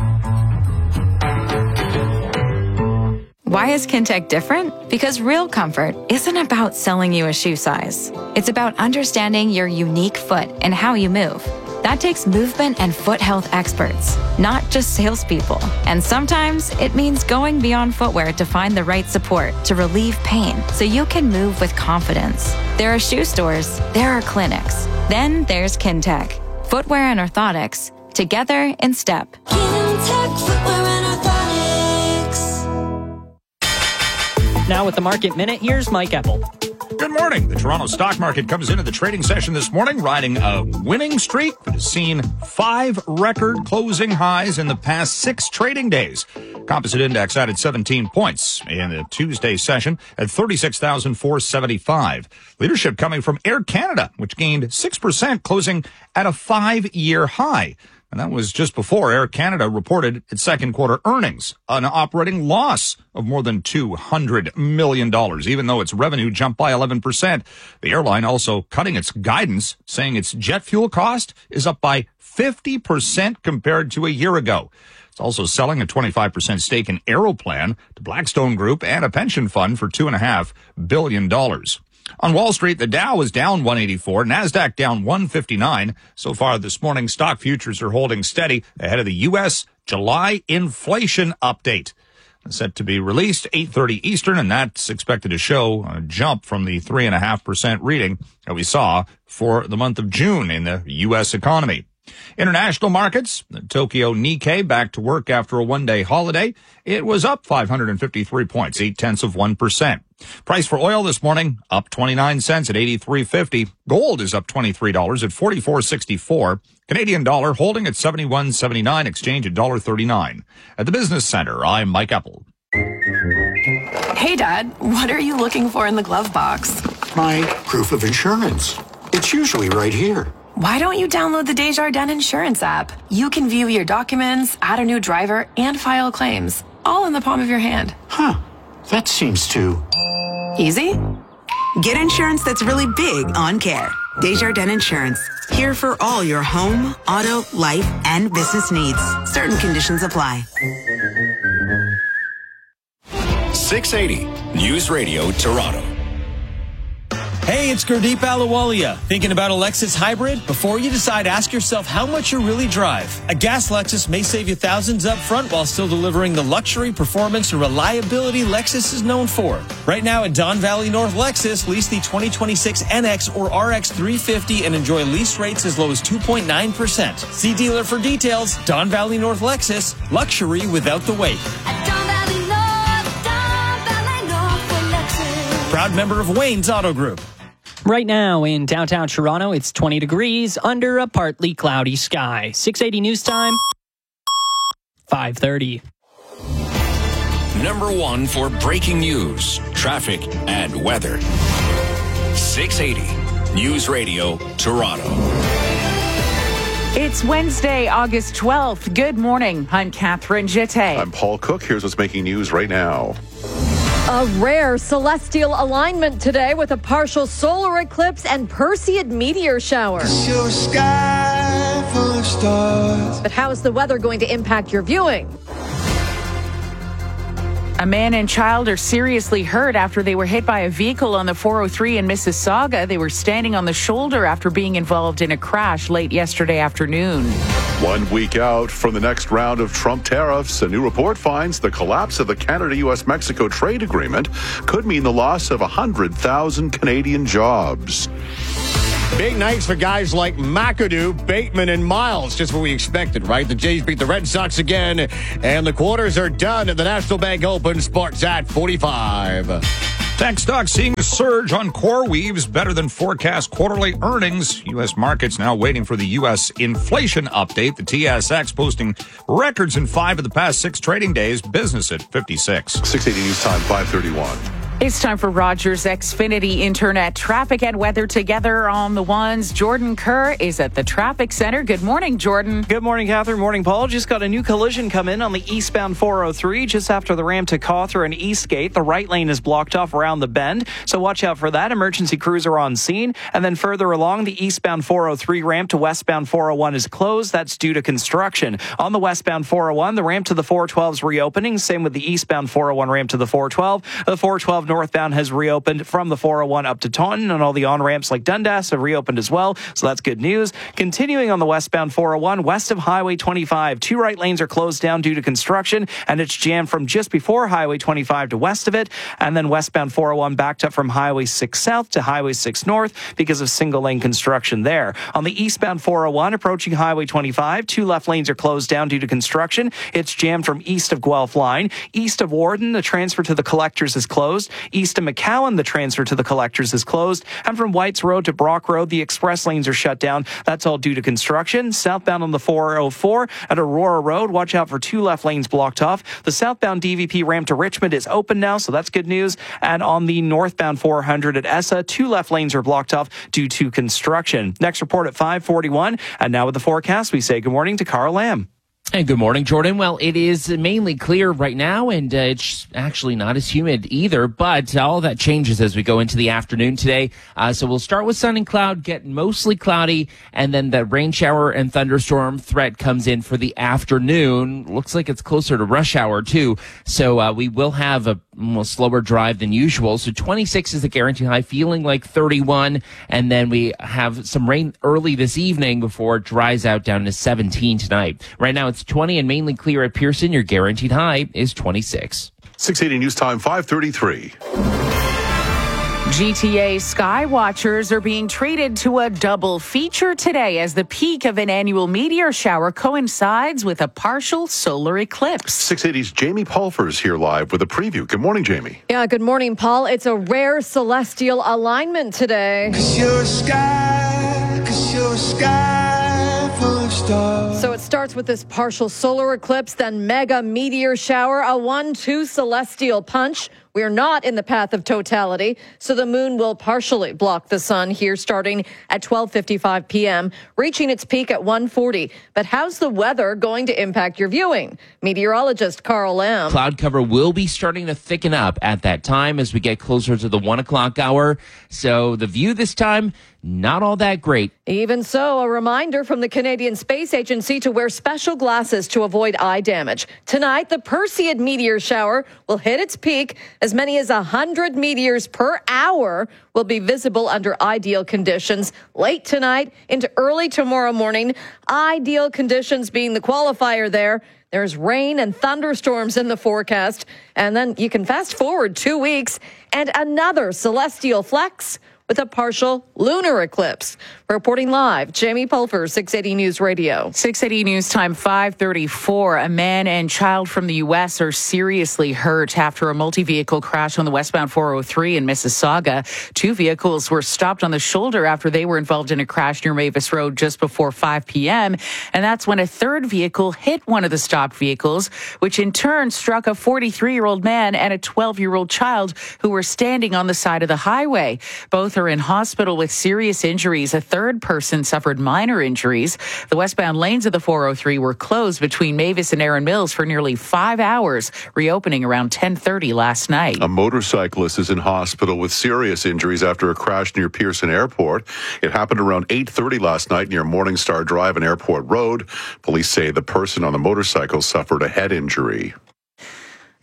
Why is Kintec different? Because real comfort isn't about selling you a shoe size. It's about understanding your unique foot and how you move. That takes movement and foot health experts, not just salespeople. And sometimes it means going beyond footwear to find the right support to relieve pain so you can move with confidence. There are shoe stores, there are clinics. Then there's Kintec. Footwear and orthotics, together in step. Kintec Footwear and Orthotics. Now with the Market Minute, here's Mike Epple. Good morning. The Toronto stock market comes into the trading session this morning riding a winning streak that has seen five record closing highs in the past six trading days. Composite index added seventeen points in the Tuesday session at thirty-six thousand four hundred seventy-five. Leadership coming from Air Canada, which gained six percent, closing at a five-year high. And that was just before Air Canada reported its second quarter earnings, an operating loss of more than two hundred million dollars, even though its revenue jumped by eleven percent. The airline also cutting its guidance, saying its jet fuel cost is up by fifty percent compared to a year ago. It's also selling a twenty-five percent stake in Aeroplan to Blackstone Group and a pension fund for two point five billion dollars. On Wall Street, the Dow is down one eighty-four, NASDAQ down one fifty-nine. So far this morning, stock futures are holding steady ahead of the U S July inflation update. It's set to be released eight thirty Eastern, and that's expected to show a jump from the three point five percent reading that we saw for the month of June in the U S economy. International markets, the Tokyo Nikkei back to work after a one-day holiday. It was up five hundred fifty-three points, eight tenths of one percent. Price for oil this morning, up twenty-nine cents at eighty-three fifty. Gold is up twenty-three dollars at forty-four sixty-four. Canadian dollar holding at seventy-one seventy-nine, exchange at one dollar thirty-nine. At the Business Center, I'm Mike Epple. Hey, Dad, what are you looking for in the glove box? My proof of insurance. It's usually right here. Why don't you download the Desjardins Insurance app? You can view your documents, add a new driver, and file claims, all in the palm of your hand. Huh. That seems too... easy? Get insurance that's really big on care. Desjardins Insurance. Here for all your home, auto, life, and business needs. Certain conditions apply. six eighty News Radio Toronto. Hey, it's Gurdeep Ahluwalia. Thinking about a Lexus hybrid? Before you decide, ask yourself how much you really drive. A gas Lexus may save you thousands up front while still delivering the luxury, performance, and reliability Lexus is known for. Right now at Don Valley North Lexus, lease the twenty twenty-six N X or R X three fifty and enjoy lease rates as low as two point nine percent. See dealer for details. Don Valley North Lexus, luxury without the wait. Proud member of Wayne's Auto Group. Right now in downtown Toronto, it's twenty degrees under a partly cloudy sky. six eighty News Time, five thirty. Number one for breaking news, traffic, and weather. six eighty News Radio Toronto. It's Wednesday, August twelfth. Good morning. I'm Catherine Jeté. I'm Paul Cook. Here's what's making news right now. A rare celestial alignment today with a partial solar eclipse and Perseid meteor shower. Your sky full of stars. But how is the weather going to impact your viewing? A man and child are seriously hurt after they were hit by a vehicle on the four oh three in Mississauga. They were standing on the shoulder after being involved in a crash late yesterday afternoon. One week out from the next round of Trump tariffs, a new report finds the collapse of the Canada-U S Mexico trade agreement could mean the loss of one hundred thousand Canadian jobs. Big nights for guys like McAdoo, Bateman, and Miles. Just what we expected, right? The Jays beat the Red Sox again, and the quarters are done at the National Bank Open. Sports at forty-five. Tech stock seeing a surge on CoreWeave's better than forecast quarterly earnings. U S markets now waiting for the U S inflation update. The T S X posting records in five of the past six trading days. Business at fifty-six. six eighty News Time, five thirty-one. It's time for Rogers Xfinity Internet traffic and weather together on the ones. Jordan Kerr is at the traffic center. Good morning, Jordan. Good morning, Catherine. Morning, Paul. Just got a new collision come in on the eastbound four oh three just after the ramp to Cawthra and Eastgate. The right lane is blocked off around the bend, so watch out for that. Emergency crews are on scene. And then further along, the eastbound four oh three ramp to westbound four oh one is closed. That's due to construction. On the westbound four oh one, the ramp to the four twelve is reopening. Same with the eastbound four oh one ramp to the four twelve. The four twelve northbound has reopened from the four oh one up to Taunton, and all the on-ramps like Dundas have reopened as well, so that's good news. Continuing on the westbound four oh one, west of Highway twenty-five, two right lanes are closed down due to construction, and it's jammed from just before Highway twenty-five to west of it, and then westbound four oh one backed up from Highway six south to Highway six north because of single-lane construction there. On the eastbound four oh one, approaching Highway twenty-five, two left lanes are closed down due to construction. It's jammed from east of Guelph Line. East of Warden, the transfer to the collectors is closed. East of McCowan, the transfer to the collectors is closed. And from Whites Road to Brock Road, the express lanes are shut down. That's all due to construction. Southbound on the four oh four at Aurora Road, watch out for two left lanes blocked off. The southbound D V P ramp to Richmond is open now, so that's good news. And on the northbound four hundred at Essa, two left lanes are blocked off due to construction. Next report at five forty-one. And now with the forecast, we say good morning to Carl Lamb. And good morning, Jordan. Well, it is mainly clear right now, and uh, it's actually not as humid either, but all that changes as we go into the afternoon today. Uh, so we'll start with sun and cloud, get mostly cloudy, and then the rain shower and thunderstorm threat comes in for the afternoon. Looks like it's closer to rush hour, too. So uh, we will have a well, slower drive than usual. So twenty-six is the guaranteed high, feeling like thirty-one, and then we have some rain early this evening before it dries out down to seventeen tonight. Right now, it's twenty and mainly clear at Pearson. Your guaranteed high is twenty-six. six eighty News Time, five thirty-three. G T A sky watchers are being treated to a double feature today as the peak of an annual meteor shower coincides with a partial solar eclipse. six eighty's Jamie Pulfer is here live with a preview. Good morning, Jamie. Yeah, good morning, Paul. It's a rare celestial alignment today. 'Cause you're a sky, 'cause you're a sky full of stars. So it starts with this partial solar eclipse, then mega meteor shower, a one two celestial punch. We are not in the path of totality, so the moon will partially block the sun here starting at twelve fifty-five p.m., reaching its peak at one forty. But how's the weather going to impact your viewing? Meteorologist Carl Lamb. Cloud cover will be starting to thicken up at that time as we get closer to the one o'clock hour. So the view this time, not all that great. Even so, a reminder from the Canadian Space Agency to wear special glasses to avoid eye damage. Tonight, the Perseid meteor shower will hit its peak. As many as one hundred meteors per hour will be visible under ideal conditions late tonight into early tomorrow morning. Ideal conditions being the qualifier there. There's rain and thunderstorms in the forecast. And then you can fast forward two weeks and another celestial flex with a partial lunar eclipse. Reporting live, Jamie Pulfer, six eighty News Radio. six eighty News Time, five thirty-four. A man and child from the U S are seriously hurt after a multi-vehicle crash on the westbound four oh three in Mississauga. Two vehicles were stopped on the shoulder after they were involved in a crash near Mavis Road just before five p.m. And that's when a third vehicle hit one of the stopped vehicles, which in turn struck a forty-three-year-old man and a twelve-year-old child who were standing on the side of the highway. Both are in hospital with serious injuries. A third person suffered minor injuries. The westbound lanes of the four oh three were closed between Mavis and Erin Mills for nearly five hours, reopening around ten thirty last night. A motorcyclist is in hospital with serious injuries after a crash near Pearson Airport. It happened around eight thirty last night near Morningstar Drive and Airport Road. Police say the person on the motorcycle suffered a head injury.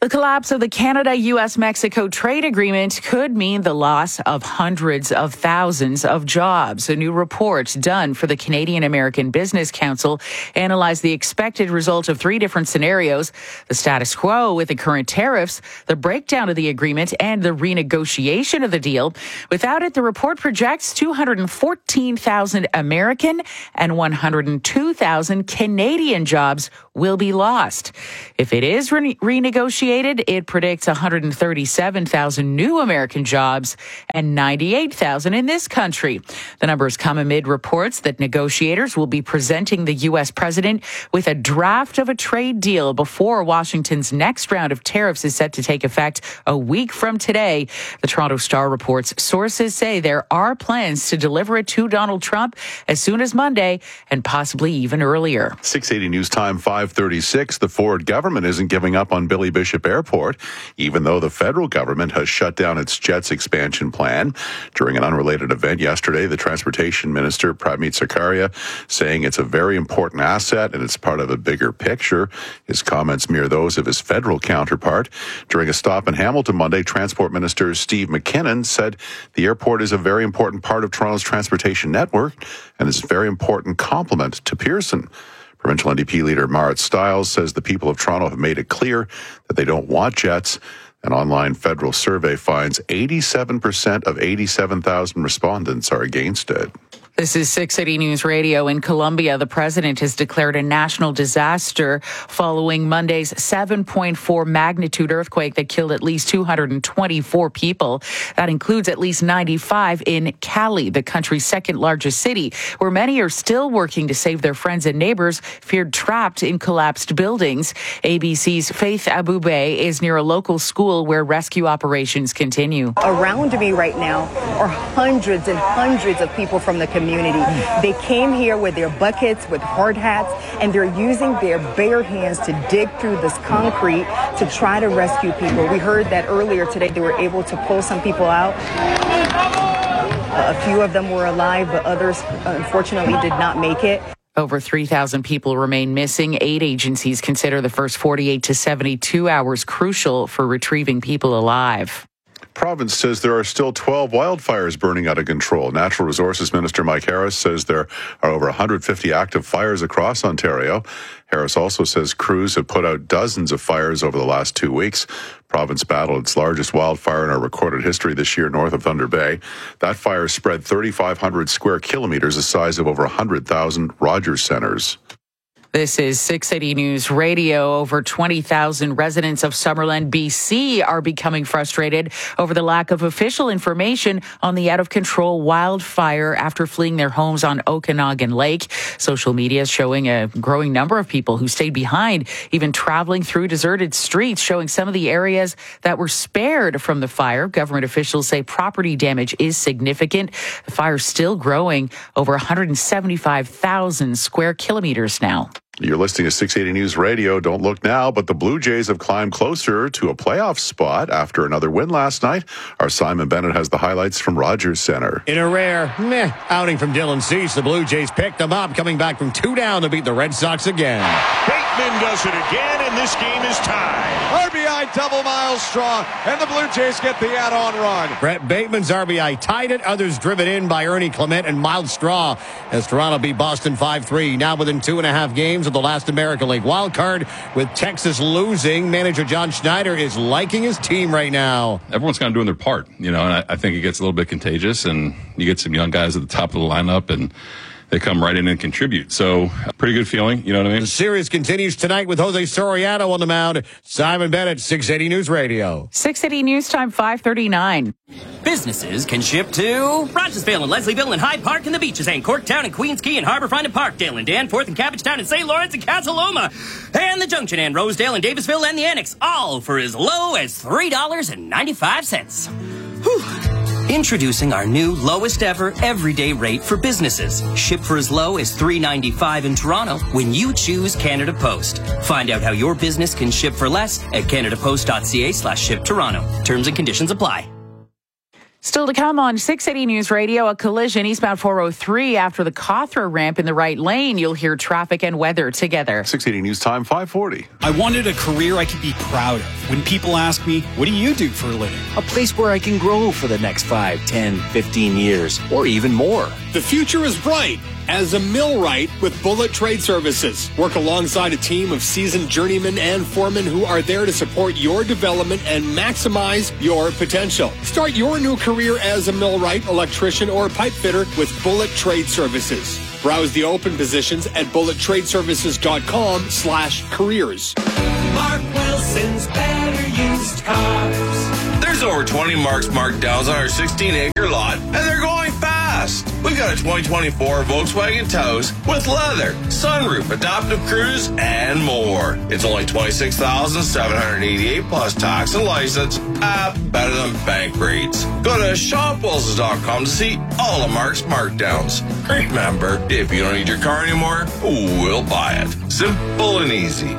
The collapse of the Canada-U S Mexico trade agreement could mean the loss of hundreds of thousands of jobs. A new report done for the Canadian American Business Council analyzed the expected result of three different scenarios: the status quo with the current tariffs, the breakdown of the agreement, and the renegotiation of the deal. Without it, the report projects two hundred fourteen thousand American and one hundred two thousand Canadian jobs will be lost. If it is re- renegotiated, it predicts one hundred thirty-seven thousand new American jobs and ninety-eight thousand in this country. The numbers come amid reports that negotiators will be presenting the U S president with a draft of a trade deal before Washington's next round of tariffs is set to take effect a week from today. The Toronto Star reports sources say there are plans to deliver it to Donald Trump as soon as Monday and possibly even earlier. six eighty News Time, five thirty-six. The Ford government isn't giving up on Billy Bishop Airport, even though the federal government has shut down its jets expansion plan. During an unrelated event yesterday, the transportation minister, Pramit Sarkaria, saying it's a very important asset and it's part of a bigger picture. His comments mirror those of his federal counterpart. During a stop in Hamilton Monday, Transport Minister Steve McKinnon said the airport is a very important part of Toronto's transportation network and is a very important complement to Pearson. Provincial N D P leader Marit Stiles says the people of Toronto have made it clear that they don't want jets. An online federal survey finds eighty-seven percent of eighty-seven thousand respondents are against it. This is six eighty News Radio. In Colombia, the president has declared a national disaster following Monday's seven point four magnitude earthquake that killed at least two hundred twenty-four people. That includes at least ninety-five in Cali, the country's second largest city, where many are still working to save their friends and neighbors feared trapped in collapsed buildings. A B C's Faith Abube is near a local school where rescue operations continue. Around me right now are hundreds and hundreds of people from the community. They came here with their buckets, with hard hats, and they're using their bare hands to dig through this concrete to try to rescue people. We heard that earlier today they were able to pull some people out. A few of them were alive, but others unfortunately did not make it. Over three thousand people remain missing. Aid agencies consider the first forty-eight to seventy-two hours crucial for retrieving people alive. Province says there are still twelve wildfires burning out of control. Natural Resources Minister Mike Harris says there are over one hundred fifty active fires across Ontario. Harris also says crews have put out dozens of fires over the last two weeks. Province battled its largest wildfire in our recorded history this year north of Thunder Bay. That fire spread thirty-five hundred square kilometers, the size of over one hundred thousand Rogers Centers. This is six eighty News Radio. Over twenty thousand residents of Summerland, B C are becoming frustrated over the lack of official information on the out-of-control wildfire after fleeing their homes on Okanagan Lake. Social media is showing a growing number of people who stayed behind, even traveling through deserted streets, showing some of the areas that were spared from the fire. Government officials say property damage is significant. The fire is still growing, over one hundred seventy-five thousand square kilometers now. You're listening to six eighty News Radio. Don't look now, but the Blue Jays have climbed closer to a playoff spot after another win last night. Our Simon Bennett has the highlights from Rogers Centre. In a rare meh outing from Dylan Cease, the Blue Jays picked them up, coming back from two down to beat the Red Sox again. Bateman does it again, and this game is tied. R B I double Miles Straw, and the Blue Jays get the add-on run. Brett Bateman's R B I tied it. Others driven in by Ernie Clement and Miles Straw as Toronto beat Boston five three. Now within two and a half games of the last American League wild card, with Texas losing. Manager John Schneider is liking his team right now. Everyone's kind of doing their part, you know, and I, I think it gets a little bit contagious, and you get some young guys at the top of the lineup, and they come right in and contribute. So, pretty good feeling, you know what I mean? The series continues tonight with Jose Soriano on the mound. Simon Bennett, six eighty News Radio. six eighty News Time, five thirty-nine. Businesses can ship to Rogersville and Leslieville and Hyde Park and the Beaches and Corktown and Queens Quay and Harbourfront and Parkdale and Danforth and Cabbagetown and Saint Lawrence and Casa Loma and the Junction and Rosedale and Davisville and the Annex, all for as low as three dollars and ninety-five cents. Whew. Introducing our new lowest ever everyday rate for businesses. Ship for as low as three dollars and ninety-five cents in Toronto when you choose Canada Post. Find out how your business can ship for less at canadapost.ca slash ship Toronto. Terms and conditions apply. Still to come on six eighty News Radio, a collision eastbound four oh three after the Cawthra ramp in the right lane. You'll hear traffic and weather together. six eighty News Time, five forty. I wanted a career I could be proud of. When people ask me, what do you do for a living? A place where I can grow for the next five, ten, fifteen years, or even more. The future is bright as a millwright with Bullet Trade Services. Work alongside a team of seasoned journeymen and foremen who are there to support your development and maximize your potential. Start your new career as a millwright, electrician, or pipe fitter with Bullet Trade Services. Browse the open positions at bullet trade services dot com slash careers. Mark Wilson's Better Used Cars. There's over twenty Marks markdowns on our sixteen acre lot, and they're going fast. We've got a twenty twenty-four Volkswagen Taos with leather, sunroof, adaptive cruise, and more. It's only twenty-six thousand seven hundred eighty-eight dollars plus tax and license. Ah, better than bank rates. Go to shop wilsons dot com to see all of Mark's markdowns. Remember, if you don't need your car anymore, we'll buy it. Simple and easy.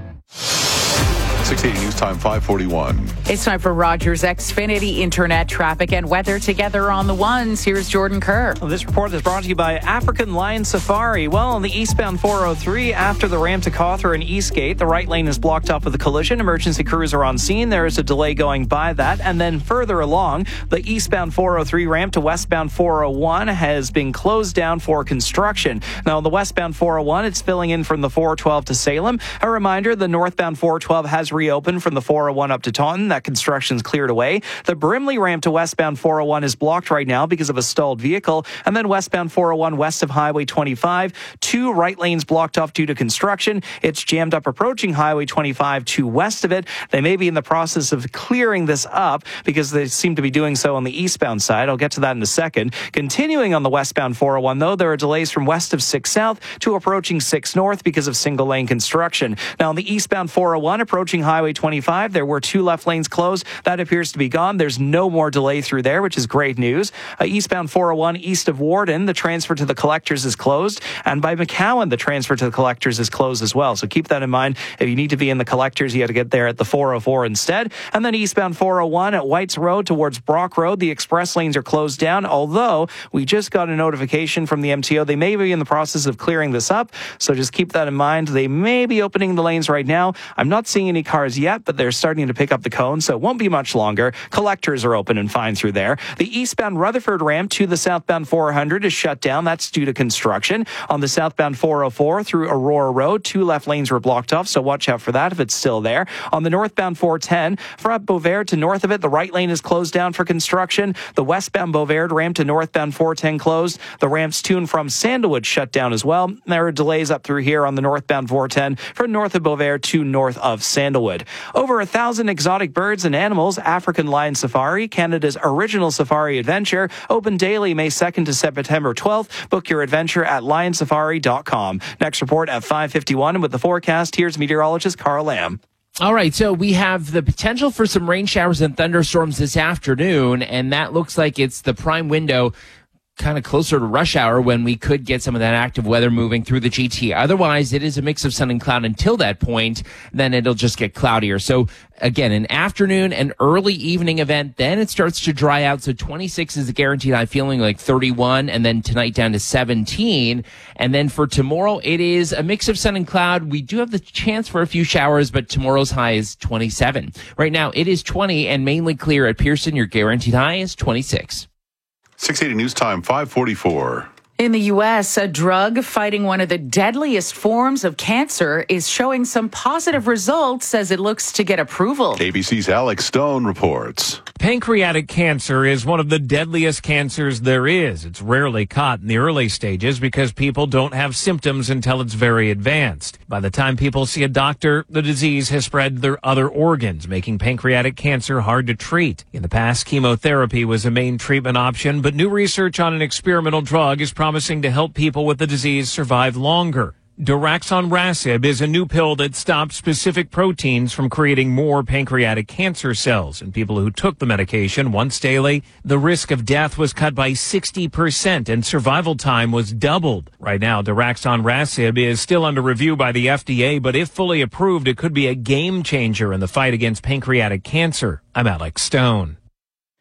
six eighty News Time, five forty-one. It's time for Rogers Xfinity Internet traffic and weather together on the ones. Here's Jordan Kerr. Well, this report is brought to you by African Lion Safari. Well, on the eastbound four oh three, after the ramp to Cawthra and Eastgate, the right lane is blocked up with a collision. Emergency crews are on scene. There is a delay going by that. And then further along, the eastbound four oh three ramp to westbound four oh one has been closed down for construction. Now, on the westbound four oh one, it's filling in from the four twelve to Salem. A reminder, the northbound four twelve has reopened from the four oh one up to Taunton. That construction's cleared away. The Brimley ramp to westbound four oh one is blocked right now because of a stalled vehicle. And then westbound four oh one west of Highway twenty-five, two right lanes blocked off due to construction. It's jammed up approaching Highway twenty-five to west of it. They may be in the process of clearing this up because they seem to be doing so on the eastbound side. I'll get to that in a second. Continuing on the westbound four oh one, though, there are delays from west of six south to approaching six north because of single lane construction. Now, on the eastbound four oh one approaching Highway twenty-five, there were two left lanes closed. That appears to be gone. There's no more delay through there, which is great news. Uh, eastbound four oh one east of Warden, the transfer to the collectors is closed. And by McCowan, the transfer to the collectors is closed as well. So keep that in mind. If you need to be in the collectors, you have to get there at the four oh four instead. And then eastbound four oh one at Whites Road towards Brock Road, the express lanes are closed down. Although we just got a notification from the M T O. They may be in the process of clearing this up. So just keep that in mind. They may be opening the lanes right now. I'm not seeing any cars yet, but they're starting to pick up the cone, so it won't be much longer. Collectors are open and fine through there. The eastbound Rutherford ramp to the southbound four hundred is shut down. That's due to construction. On the southbound four oh four through Aurora Road, two left lanes were blocked off, so watch out for that if it's still there. On the northbound four ten, from Beauvert to north of it, the right lane is closed down for construction. The westbound Beauvert ramp to northbound four ten closed. The ramps to and from Sandalwood shut down as well. There are delays up through here on the northbound four ten from north of Beauvert to north of Sandalwood. Over a thousand exotic birds and animals, African Lion Safari, Canada's original safari adventure, open daily May second to September twelfth. Book your adventure at lion safari dot com. Next report at five fifty-one, and with the forecast, here's meteorologist Carl Lamb. All right, so we have the potential for some rain showers and thunderstorms this afternoon, and that looks like it's the prime window kind of closer to rush hour when we could get some of that active weather moving through the G T. Otherwise, it is a mix of sun and cloud until that point. Then it'll just get cloudier. So again, an afternoon and early evening event. Then it starts to dry out. So twenty-six is a guaranteed high, feeling like thirty-one, and then tonight down to seventeen. And then for tomorrow, it is a mix of sun and cloud. We do have the chance for a few showers, but tomorrow's high is twenty-seven. Right now, it is twenty and mainly clear at Pearson. Your guaranteed high is twenty-six. six eighty News Time, five forty-four. In the U S, a drug fighting one of the deadliest forms of cancer is showing some positive results as it looks to get approval. A B C's Alex Stone reports. Pancreatic cancer is one of the deadliest cancers there is. It's rarely caught in the early stages because people don't have symptoms until it's very advanced. By the time people see a doctor, the disease has spread to their other organs, making pancreatic cancer hard to treat. In the past, chemotherapy was a main treatment option, but new research on an experimental drug is promising to help people with the disease survive longer. Daraxonrasib is a new pill that stops specific proteins from creating more pancreatic cancer cells. In people who took the medication once daily, the risk of death was cut by sixty percent and survival time was doubled. Right now, Daraxonrasib is still under review by the F D A, but if fully approved, it could be a game changer in the fight against pancreatic cancer. I'm Alex Stone.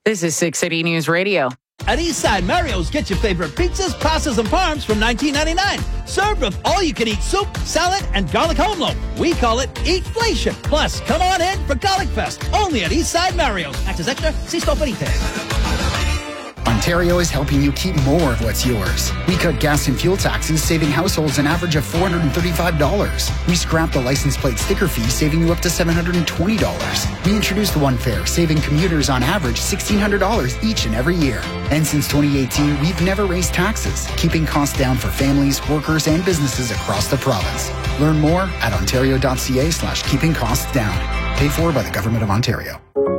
This is six eighty News Radio. At Eastside Mario's, get your favorite pizzas, pastas, and parms from nineteen ninety-nine. Served with all-you-can-eat soup, salad, and garlic home loan. We call it Eatflation. Plus, come on in for Garlic Fest, only at Eastside Mario's. Access extra, see store for details. Ontario is helping you keep more of what's yours. We cut gas and fuel taxes, saving households an average of four hundred thirty-five dollars. We scrapped the license plate sticker fee, saving you up to seven hundred twenty dollars. We introduced One Fare, saving commuters on average sixteen hundred dollars each and every year. And since twenty eighteen, we've never raised taxes, keeping costs down for families, workers, and businesses across the province. Learn more at ontario.ca slash keeping costs down. Paid for by the Government of Ontario.